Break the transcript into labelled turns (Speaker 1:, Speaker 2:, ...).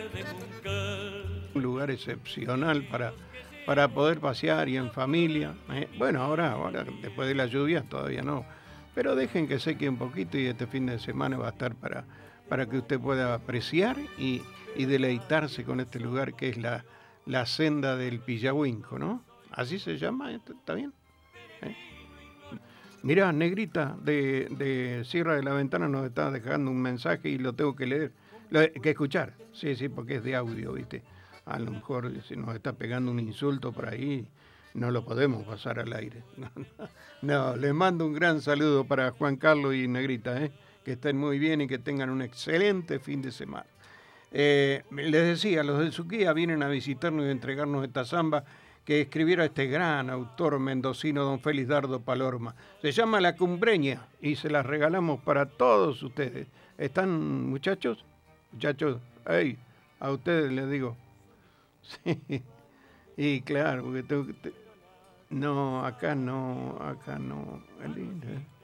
Speaker 1: Un lugar excepcional para poder pasear y en familia. Bueno, ahora, después de las lluvias todavía no. Pero dejen que seque un poquito y este fin de semana va a estar para que usted pueda apreciar y deleitarse con este lugar que es la senda del Pillahuinco, ¿no? Así se llama, ¿está bien? ¿Eh? Mirá, Negrita de Sierra de la Ventana nos está dejando un mensaje y lo tengo que leer, que escuchar. Sí, sí, porque es de audio, ¿viste? A lo mejor si nos está pegando un insulto por ahí, no lo podemos pasar al aire. No, les mando un gran saludo para Juan Carlos y Negrita, ¿eh? Que estén muy bien y que tengan un excelente fin de semana. Les decía, los del Suquía vienen a visitarnos y a entregarnos esta samba que escribiera este gran autor mendocino, don Félix Dardo Palorma. Se llama La Cumbreña y se las regalamos para todos ustedes. ¿Están, muchachos? Muchachos, hey, a ustedes les digo. Sí, y claro, porque no, acá no, acá no.